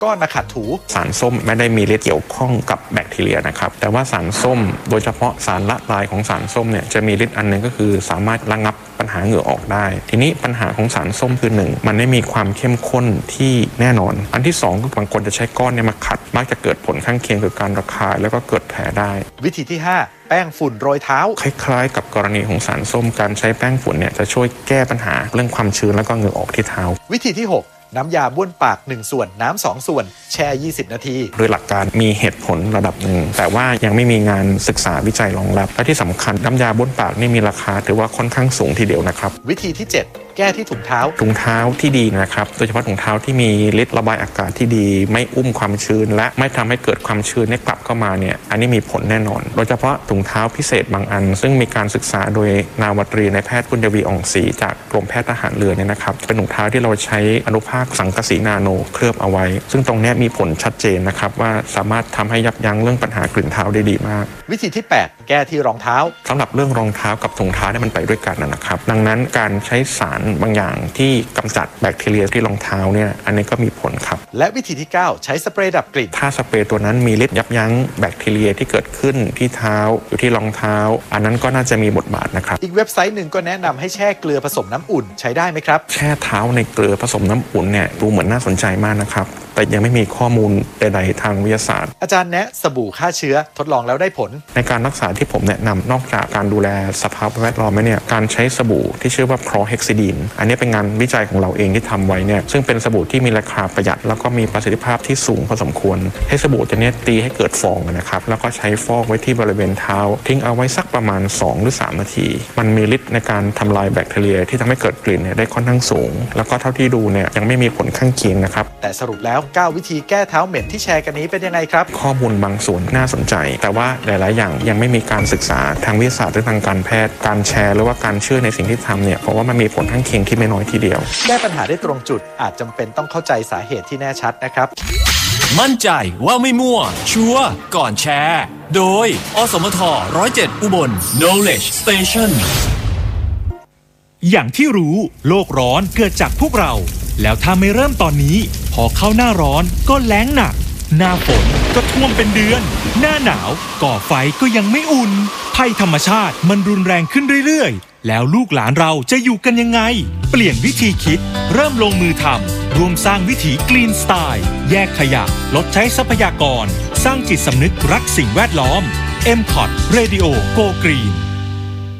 ก้อนมาขัดถูสารส้มไม่ได้มีฤทธิ์เกี่ยวข้องกับแบคทีเรียนะครับแต่ว่าสารส้มโดยเฉพาะสารละลายของสารส้มเนี่ยจะมีฤทธิ์อันนึงก็คือสามารถระงับปัญหาเหงื่อออกได้ทีนี้ปัญหาของสารส้มคือ1มันไม่มีความเข้มข้นที่แน่นอนอันที่2คือบางคนจะใช้ก้อนเนี่ยมาขัดมักจะเกิดผลข้างเคียงคือการระคายแล้วก็เกิดแผลได้วิธีที่5แป้งฝุ่นโรยเท้าคล้ายๆกับกรณีของสารส้มการใช้แป้งฝุ่นเนี่ยจะช่วยแก้ปัญหาเรื่องความชื้นแล้วก็เหงื่อออกที่เท้าวิธีที่6น้ำยาบ้วนปาก1ส่วนน้ำ2ส่วนแช่20นาทีโดยหลักการมีเหตุผลระดับหนึ่งแต่ว่ายังไม่มีงานศึกษาวิจัยรองรับและที่สำคัญน้ำยาบ้วนปากนี่มีราคาถือว่าค่อนข้างสูงทีเดียวนะครับวิธีที่7แก้ที่ถุงเท้าที่ดีนะครับโดยเฉพาะถุงเท้าที่มีฤทธิ์ระบายอากาศที่ดีไม่อุ้มความชื้นและไม่ทำให้เกิดความชื้นกลับเข้ามาเนี่ยอันนี้มีผลแน่นอนโดยเฉพาะถุงเท้าพิเศษบางอันซึ่งมีการศึกษาโดยนาวาตรีนายแพทย์ปุญญวีอ่องศรีจากกรมแพทย์ทหารเรือเนี่ยนะครับเป็นถุงเท้าที่เราใช้อนุภาคสังกะสีนาโนเคลือบเอาไว้ซึ่งตรงนี้มีผลชัดเจนนะครับว่าสามารถทำให้ยับยั้งเรื่องปัญหากลิ่นเท้าได้ดีมากวิธีที่8แก้ที่รองเท้าสำหรับเรื่องรองเท้ากับถุงเท้าเนี่ยมันไปด้วยกันนะครับดังนั้นการใช้สารบางอย่างที่กำจัดแบคทีเรียที่รองเท้าเนี่ยอันนี้ก็มีผลครับและวิธีที่9ใช้สเปรย์ดับกลิ่นถ้าสเปรย์ตัวนั้นมีฤทธิ์ยับยั้งแบคทีเรียที่เกิดขึ้นที่เท้าอยู่ที่รองเท้าอันนั้นก็น่าจะมีบทบาทนะครับอีกเว็บไซต์หนึ่งก็แนะนำให้แช่เกลือผสมน้ำอุ่นใช้ได้ไหมครับแช่เท้าในเกลือผสมน้ำอุ่นเนี่ยดูเหมือนน่าสนใจมากนะครับแต่ยังไม่มีข้อมูลใดๆทางวิทยาศาสตร์อาจารย์แนะสบู่ฆ่าเชื้อทดลองแล้วได้ผลในการรักษาที่ผมแนะนำนอกจากการดูแลสภาพแวดล้อมเนี่ยการใช้สบู่ที่ชื่อว่าคลอเฮกซิดีนอันนี้เป็นงานวิจัยของเราเองที่ทำไว้เนี่ยซึ่งเป็นสบู่ที่มีราคาประหยัดแล้วก็มีประสิทธิภาพที่สูงพอสมควรให้สบู่ตัวนี้ตีให้เกิดฟองนะครับแล้วก็ใช้ฟอกไว้ที่บริเวณเท้าทิ้งเอาไว้สักประมาณ2 หรือ 3 นาทีมันมีฤทธิ์ในการทำลายแบคทีเรียที่ทำให้เกิดกลิ่นได้ค่อนข้างสูงแล้วก็เท่าที่ดูเนี่ยยังไม่มีผลข้างเคียงนะครับแต่สรุปแล้ว9วิธีแก้เท้าเหม็นที่แชร์กันนี้เป็นยังไงครับข้อมูลบางส่วนน่าสนใจแต่ว่าหลายๆอย่างยังไม่มีการศึกษาทางวิทยาศาสตร์หรือทางการแพทย์การแชร์หรือว่าการเชื่อในสิ่งที่ทำเนี่ยเพราะว่ามันมีผลข้างเคียงที่ไม่น้อยทีเดียวแก้ปัญหาได้ตรงจุดอาจจำเป็นต้องเข้าใจสาเหตุที่แน่ชัดนะครับมั่นใจว่าไม่มั่วชัวร์ก่อนแชร์โดยอสมท107อุบล Knowledge Station อย่างที่รู้โลกร้อนเกิดจากพวกเราแล้วถ้าไม่เริ่มตอนนี้พอเข้าหน้าร้อนก็แล้งหนักหน้าฝนก็ท่วมเป็นเดือนหน้าหนาวก่อไฟก็ยังไม่อุ่นภัยธรรมชาติมันรุนแรงขึ้นเรื่อยๆแล้วลูกหลานเราจะอยู่กันยังไงเปลี่ยนวิธีคิดเริ่มลงมือทำรวมสร้างวิถีกรีนสไตล์แยกขยะลดใช้ทรัพยากรสร้างจิตสำนึกรักสิ่งแวดล้อม MCOT Radio Go Green